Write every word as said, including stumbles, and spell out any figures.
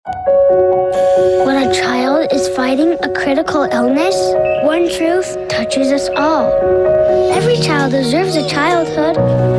When a child is fighting a critical illness, one truth touches us all. Every child deserves a childhood